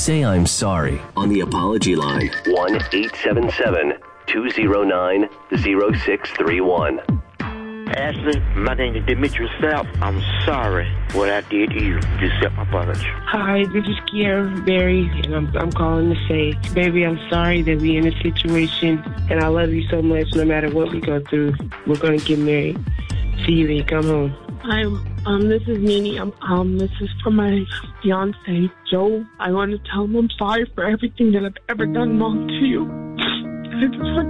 say I'm sorry on the apology line. 1-877-209-0631. Ashley, my name is Demetrius South. I'm sorry what I did to you. Just accept my apology. Hi, this is Kiara Berry, and I'm calling to say, baby, I'm sorry that we in a situation, and I love you so much. No matter what we go through, we're going to get married. See you when you come home. This is Nene. This is for my fiance, Joe. I want to tell him I'm sorry for everything that I've ever done wrong to you. I just want